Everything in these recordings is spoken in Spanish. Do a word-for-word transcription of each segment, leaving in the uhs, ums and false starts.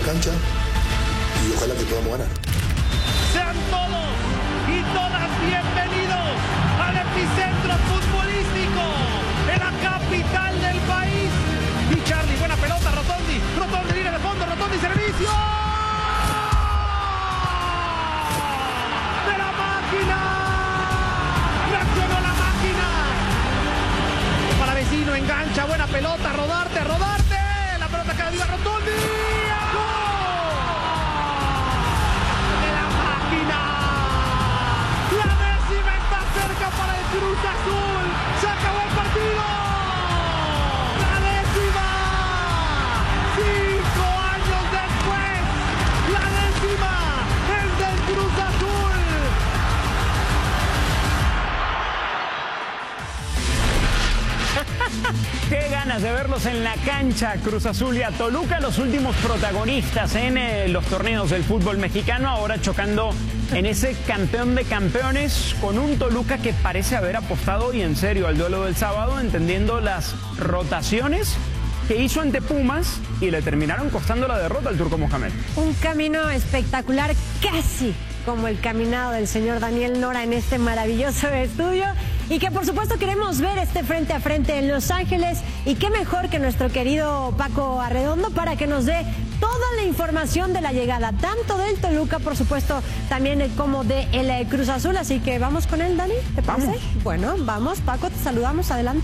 cancha y ojalá que podamos ganar. Sean todos y todas bienvenidos al epicentro futbolístico de la capital del país. Y Charlie, buena pelota, Rotondi, Rotondi, línea de fondo, Rotondi, servicio. ¡De la máquina! ¡Reaccionó la máquina! Para Vecino, engancha, buena pelota, rodarte, rodarte. La pelota queda viva, Rotondi. Para el Cruz Azul, se acabó el partido, la décima, cinco años después, la décima es del Cruz Azul. Qué ganas de verlos en la cancha, Cruz Azul y a Toluca, los últimos protagonistas en eh, los torneos del fútbol mexicano, ahora chocando en ese campeón de campeones con un Toluca que parece haber apostado y en serio al duelo del sábado, entendiendo las rotaciones que hizo ante Pumas y le terminaron costando la derrota al Turco Mohamed. Un camino espectacular, casi como el caminado del señor Daniel Nora en este maravilloso estudio, y que por supuesto queremos ver este frente a frente en Los Ángeles, y qué mejor que nuestro querido Paco Arredondo para que nos dé toda la información de la llegada, tanto del Toluca, por supuesto, también como de el Cruz Azul. Así que vamos con él, Dani, ¿te parece? Vamos. Bueno, vamos, Paco, te saludamos, adelante.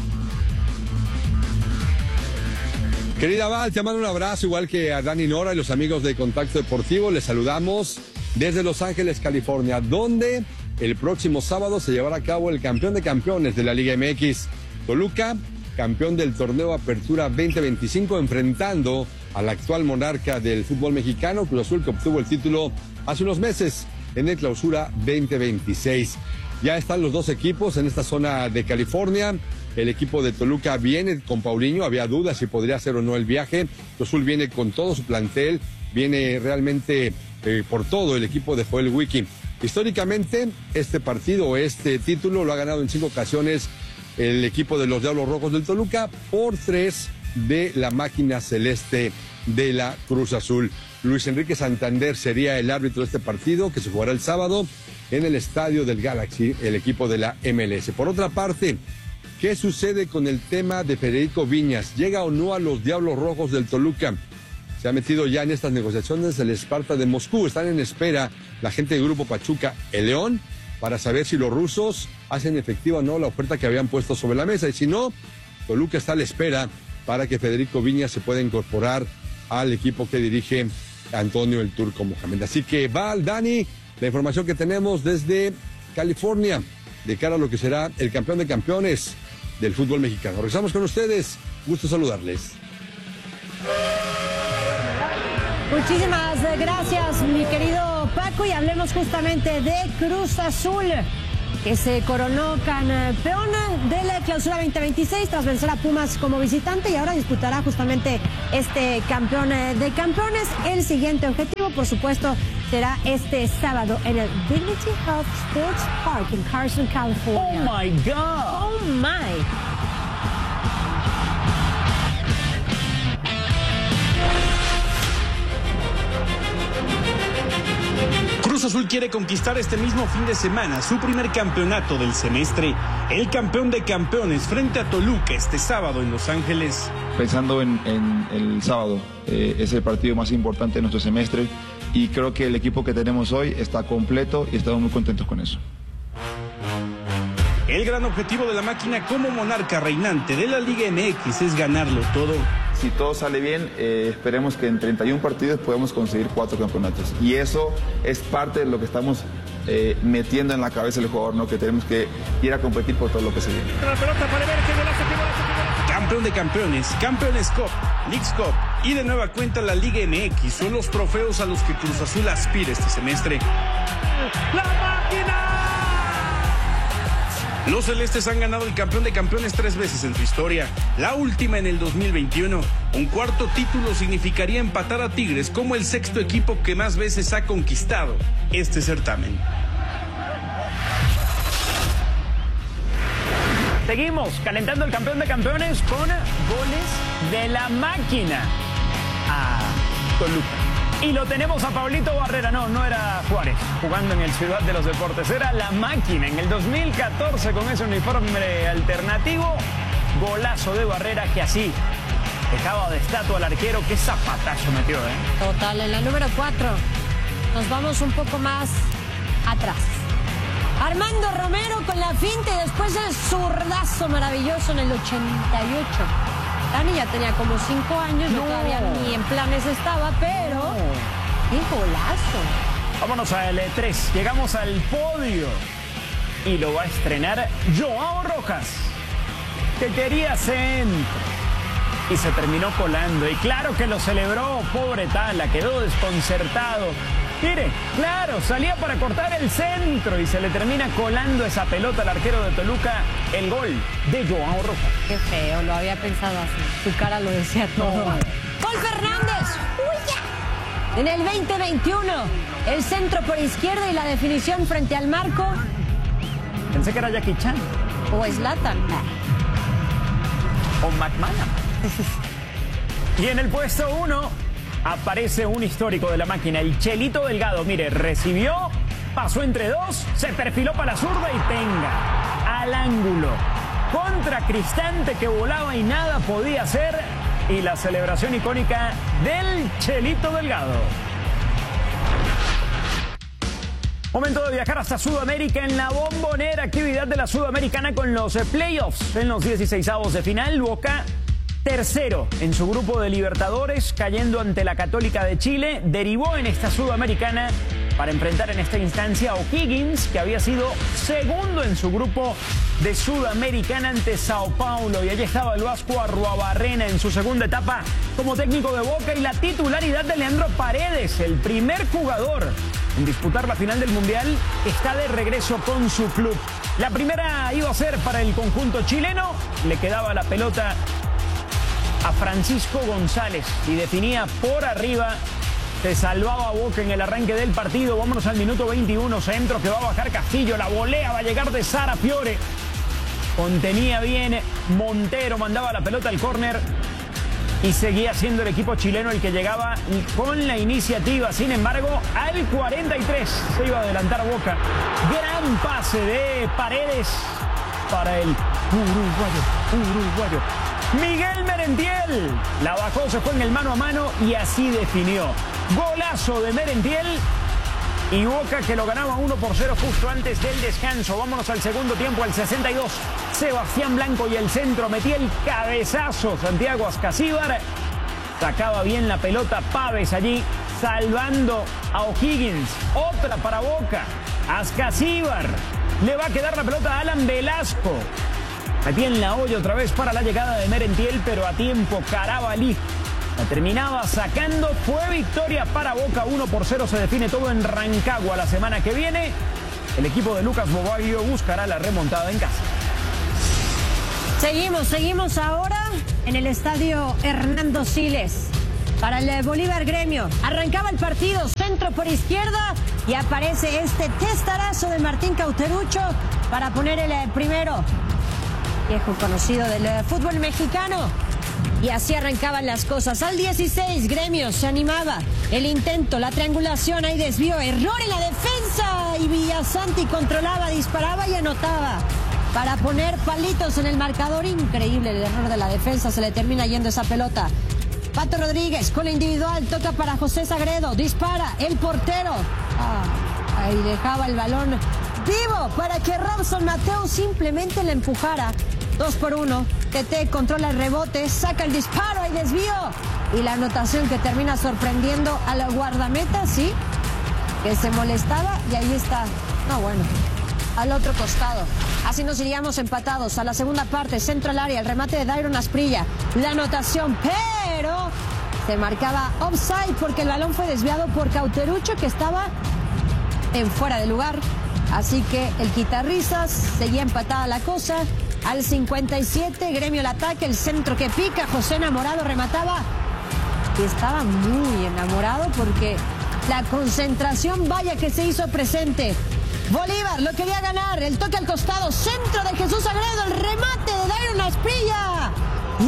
Querida Val, te mando un abrazo, igual que a Dani Nora y los amigos de Contacto Deportivo. Les saludamos desde Los Ángeles, California, donde el próximo sábado se llevará a cabo el campeón de campeones de la Liga M X. Toluca, campeón del torneo Apertura veinte veinticinco, enfrentando al actual monarca del fútbol mexicano, Cruz Azul, que obtuvo el título hace unos meses en el Clausura veinte veintiséis. Ya están los dos equipos en esta zona de California. El equipo de Toluca viene con Paulinho, había dudas si podría hacer o no el viaje. Cruz Azul viene con todo su plantel, viene realmente eh, por todo el equipo de Joel Wiki. Históricamente, este partido, este título, lo ha ganado en cinco ocasiones el equipo de los Diablos Rojos del Toluca, por tres de la máquina celeste de la Cruz Azul. Luis Enrique Santander sería el árbitro de este partido, que se jugará el sábado en el estadio del Galaxy, el equipo de la M L S. Por otra parte, ¿qué sucede con el tema de Federico Viñas? ¿Llega o no a los Diablos Rojos del Toluca? Se ha metido ya en estas negociaciones el Sparta de Moscú. Están en espera la gente del Grupo Pachuca, el León, para saber si los rusos hacen efectiva o no la oferta que habían puesto sobre la mesa. Y si no, Toluca está a la espera para que Federico Viñas se pueda incorporar al equipo que dirige Antonio el Turco Mohamed. Así que va al Dani, la información que tenemos desde California, de cara a lo que será el campeón de campeones del fútbol mexicano. Regresamos con ustedes, gusto saludarles. Muchísimas gracias, mi querido Paco, y hablemos justamente de Cruz Azul, que se coronó campeón de la Clausura veinte veintiséis tras vencer a Pumas como visitante, y ahora disputará justamente este campeón de campeones. El siguiente objetivo, por supuesto, será este sábado en el Dignity Health Sports Park en Carson, California. Oh my God. Oh my. Cruz Azul quiere conquistar este mismo fin de semana su primer campeonato del semestre. El campeón de campeones frente a Toluca este sábado en Los Ángeles. Pensando en, en el sábado, eh, es el partido más importante de nuestro semestre y creo que el equipo que tenemos hoy está completo y estamos muy contentos con eso. El gran objetivo de la máquina como monarca reinante de la Liga M X es ganarlo todo. Si todo sale bien, eh, esperemos que en treinta y un partidos podamos conseguir cuatro campeonatos. Y eso es parte de lo que estamos eh, metiendo en la cabeza del jugador, ¿no? Que tenemos que ir a competir por todo lo que se viene. Campeón de campeones, Campeones Cup, Leagues Cup y de nueva cuenta la Liga M X son los trofeos a los que Cruz Azul aspira este semestre. ¡La máquina! Los celestes han ganado el campeón de campeones tres veces en su historia, la última en el dos mil veintiuno. Un cuarto título significaría empatar a Tigres como el sexto equipo que más veces ha conquistado este certamen. Seguimos calentando el campeón de campeones con goles de la máquina. Ah, Toluca. Y lo tenemos a Pablito Barrera, no, no era Juárez, jugando en el Ciudad de los Deportes, era La Máquina en el dos mil catorce con ese uniforme alternativo. Golazo de Barrera que así dejaba de estatua al arquero. Qué zapatazo metió, ¿eh? Total, en la número cuatro nos vamos un poco más atrás. Armando Romero con la finta y después el zurdazo maravilloso en el ochenta y ocho. Dani ya tenía como cinco años, no. Yo todavía ni en planes estaba, pero no. ¡Qué golazo! Vámonos al tres, llegamos al podio y lo va a estrenar Joao Rojas, que quería centro y se terminó colando. Y claro que lo celebró, pobre Tala, quedó desconcertado. Mire, claro, salía para cortar el centro y se le termina colando esa pelota al arquero de Toluca. El gol de Joao Rojas. Qué feo, lo había pensado así. Su cara lo decía todo. No. Paul Fernández. ¡Uy, ya! En el veinte veintiuno, el centro por izquierda y la definición frente al marco. Pensé que era Jackie Chan. O Zlatan. O McManaman. Y en el puesto uno aparece un histórico de La Máquina, el Chelito Delgado. Mire, recibió, pasó entre dos, se perfiló para la zurda y tenga al ángulo. Contra Cristante que volaba y nada podía hacer. Y la celebración icónica del Chelito Delgado. Momento de viajar hasta Sudamérica en la Bombonera. Actividad de la Sudamericana con los playoffs en los dieciseisavos de final. Boca tercero en su grupo de Libertadores, cayendo ante la Católica de Chile. Derivó en esta Sudamericana para enfrentar en esta instancia a O'Higgins, que había sido segundo en su grupo de Sudamericana ante Sao Paulo. Y allí estaba el Vasco Arruabarrena en su segunda etapa como técnico de Boca y la titularidad de Leandro Paredes, el primer jugador en disputar la final del Mundial, está de regreso con su club. La primera iba a ser para el conjunto chileno, le quedaba la pelota a Francisco González y definía por arriba. Se salvaba Boca en el arranque del partido. Vámonos al minuto veintiuno, centro que va a bajar Castillo, la volea va a llegar de Sara Fiore. Contenía bien Montero, mandaba la pelota al córner y seguía siendo el equipo chileno el que llegaba con la iniciativa. Sin embargo, al cuarenta y tres se iba a adelantar Boca. Gran pase de Paredes para el uruguayo, uruguayo. Miguel Merentiel la bajó, se fue en el mano a mano y así definió. Golazo de Merentiel y Boca que lo ganaba uno por cero justo antes del descanso. Vámonos al segundo tiempo, al sesenta y dos. Sebastián Blanco y el centro, metía el cabezazo Santiago Ascasíbar. Sacaba bien la pelota Paves allí, salvando a O'Higgins. Otra para Boca. Ascasíbar. Le va a quedar la pelota a Alan Velasco. Metía en la olla otra vez para la llegada de Merentiel, pero a tiempo Carabalí la terminaba sacando. Fue victoria para Boca, uno por cero. Se define todo en Rancagua la semana que viene. El equipo de Lucas Bobaglio buscará la remontada en casa. Seguimos, seguimos ahora en el estadio Hernando Siles. Para el Bolívar Gremio, arrancaba el partido, centro por izquierda y aparece este testarazo de Martín Cauterucho para poner el primero. Viejo conocido del fútbol mexicano. Y así arrancaban las cosas. Al dieciséis, Gremio se animaba. El intento, la triangulación, ahí desvío, error en la defensa. Y Villasanti controlaba, disparaba y anotaba. Para poner palitos en el marcador. Increíble el error de la defensa, se le termina yendo esa pelota. Pato Rodríguez con la individual, toca para José Sagredo, dispara el portero. Ah, ahí dejaba el balón vivo para que Robson Mateo simplemente le empujara. Dos por uno, Tete controla el rebote, saca el disparo, hay desvío. Y la anotación que termina sorprendiendo a la guardameta, sí, que se molestaba y ahí está. No, bueno, al otro costado. Así nos iríamos empatados a la segunda parte, centro al área, el remate de Dairon Asprilla. La anotación, pero se marcaba offside porque el balón fue desviado por Cauterucho, que estaba en fuera de lugar. Así que el quitarrisas, seguía empatada la cosa. Al cincuenta y siete, Gremio el ataque, el centro que pica, José Enamorado remataba. Y estaba muy enamorado porque la concentración, vaya que se hizo presente. Bolívar lo quería ganar, el toque al costado, centro de Jesús Sagredo, el remate de Dairon Asprilla. Y ahora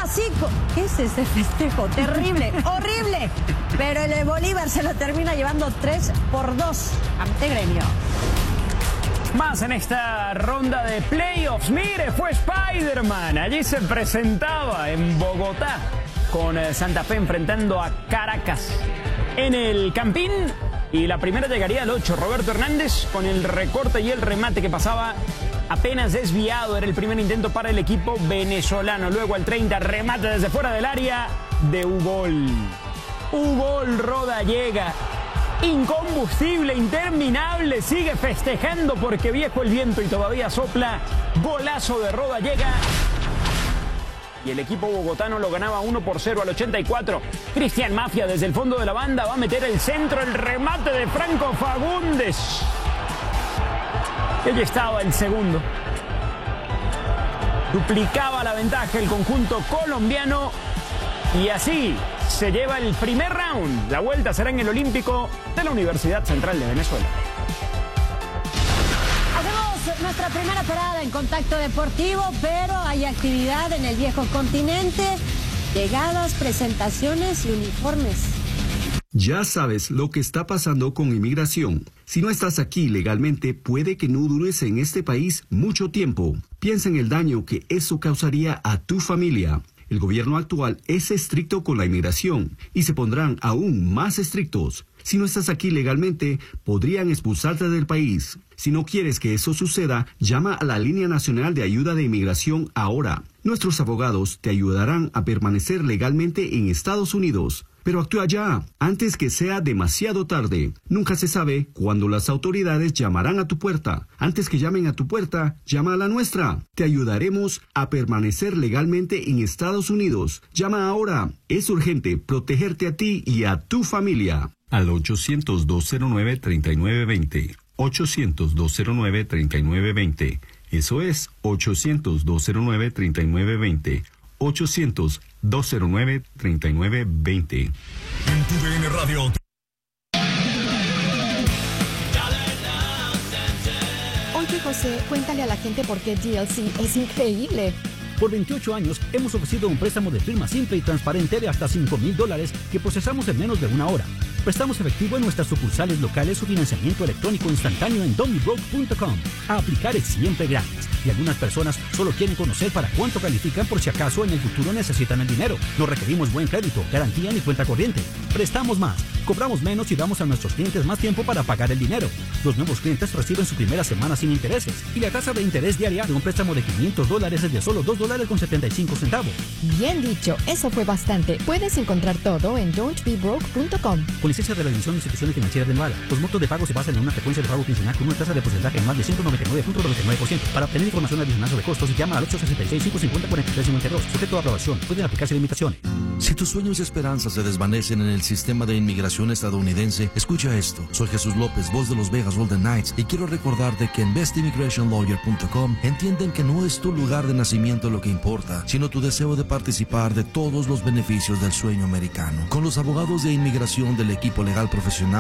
clásico. ¿Qué es ese festejo? Terrible, horrible. Pero el Bolívar se lo termina llevando tres por dos ante Gremio. Más en esta ronda de playoffs. Mire, fue Spider-Man. Allí se presentaba en Bogotá con Santa Fe enfrentando a Caracas en el Campín. Y la primera llegaría al ocho. Roberto Hernández con el recorte y el remate que pasaba apenas desviado. Era el primer intento para el equipo venezolano. Luego al treinta, remate desde fuera del área de Ugol. Ugol Rodallega. Incombustible, interminable, sigue festejando porque viejo el viento y todavía sopla. Golazo de Rodallega. Y el equipo bogotano lo ganaba uno por cero al ochenta y cuatro. Cristian Mafia desde el fondo de la banda va a meter el centro, el remate de Franco Fagundes. Allí estaba el segundo. Duplicaba la ventaja el conjunto colombiano. Y así se lleva el primer round. La vuelta será en el Olímpico de la Universidad Central de Venezuela. Hacemos nuestra primera parada en Contacto Deportivo, pero hay actividad en el viejo continente. Llegadas, presentaciones y uniformes. Ya sabes lo que está pasando con inmigración. Si no estás aquí legalmente, puede que no dures en este país mucho tiempo. Piensa en el daño que eso causaría a tu familia. El gobierno actual es estricto con la inmigración y se pondrán aún más estrictos. Si no estás aquí legalmente, podrían expulsarte del país. Si no quieres que eso suceda, llama a la Línea Nacional de Ayuda de Inmigración ahora. Nuestros abogados te ayudarán a permanecer legalmente en Estados Unidos. Pero actúa ya, antes que sea demasiado tarde. Nunca se sabe cuándo las autoridades llamarán a tu puerta. Antes que llamen a tu puerta, llama a la nuestra. Te ayudaremos a permanecer legalmente en Estados Unidos. Llama ahora. Es urgente protegerte a ti y a tu familia. Al ochocientos, dos cero nueve, treinta y nueve veinte. ochocientos, dos cero nueve, treinta y nueve veinte. Eso es ochocientos, dos cero nueve, treinta y nueve veinte. ochocientos, dos cero nueve, treinta y nueve veinte. En tu D N Radio. Oye, José, cuéntale a la gente por qué G L C es increíble. Por veintiocho años hemos ofrecido un préstamo de firma simple y transparente de hasta cinco mil dólares que procesamos en menos de una hora. Prestamos efectivo en nuestras sucursales locales o financiamiento electrónico instantáneo en domibroke punto com. A aplicar es siempre gratis y algunas personas solo quieren conocer para cuánto califican por si acaso en el futuro necesitan el dinero. No requerimos buen crédito, garantía ni cuenta corriente. Prestamos más, cobramos menos y damos a nuestros clientes más tiempo para pagar el dinero. Los nuevos clientes reciben su primera semana sin intereses y la tasa de interés diaria de un préstamo de quinientos dólares es de solo dos dólares con setenta y cinco centavos. Bien dicho, eso fue bastante. Puedes encontrar todo en don't be broke punto com. Con licencia de la División de Instituciones Financieras de Nevada, los montos de pago se basan en una frecuencia de pago quincenal con una tasa de porcentaje en más de ciento noventa y nueve punto noventa y nueve por ciento. Para obtener información adicional sobre costos, llama al ocho sesenta y seis, cinco cincuenta, cuarenta y tres cincuenta y dos. Sujeto a aprobación. Pueden aplicarse limitaciones. Si tus sueños y esperanzas se desvanecen en el sistema de inmigración estadounidense, escucha esto. Soy Jesús López, voz de los Vegas Golden Knights, y quiero recordarte que en best immigration lawyer punto com entienden que no es tu lugar de nacimiento lo que importa, sino tu deseo de participar de todos los beneficios del sueño americano. Con los abogados de inmigración del equipo legal profesional